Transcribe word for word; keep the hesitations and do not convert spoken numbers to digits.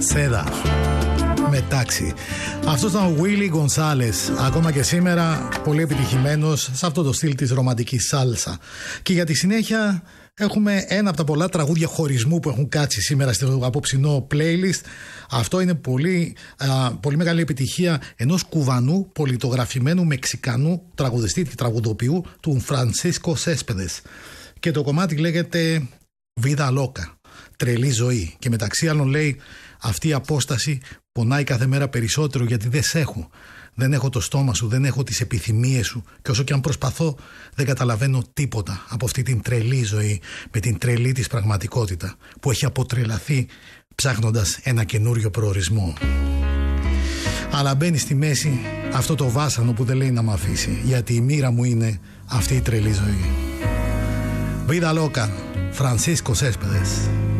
Σέδα. Μετάξι. Αυτός ήταν ο Willy Gonzalez, ακόμα και σήμερα πολύ επιτυχημένος σε αυτό το στυλ της ρομαντικής σάλσα. Και για τη συνέχεια έχουμε ένα από τα πολλά τραγούδια χωρισμού που έχουν κάτσει σήμερα στο απόψινό playlist. Αυτό είναι πολύ, α, πολύ μεγάλη επιτυχία ενός κουβανού πολιτογραφημένου Μεξικανού τραγουδιστή και τραγουδοποιού, του Φρανσίσκο Σέσπεδες. Και το κομμάτι λέγεται Vida Loca, τρελή ζωή. Και μεταξύ άλλων λέει, αυτή η απόσταση πονάει κάθε μέρα περισσότερο γιατί δεν σε έχω. Δεν έχω το στόμα σου, δεν έχω τις επιθυμίες σου και όσο και αν προσπαθώ δεν καταλαβαίνω τίποτα από αυτή την τρελή ζωή με την τρελή της πραγματικότητα που έχει αποτρελαθεί ψάχνοντας ένα καινούριο προορισμό. Αλλά μπαίνει στη μέση αυτό το βάσανο που δεν λέει να μ' αφήσει, γιατί η μοίρα μου είναι αυτή η τρελή ζωή. Vida Loca, Francisco Céspedes.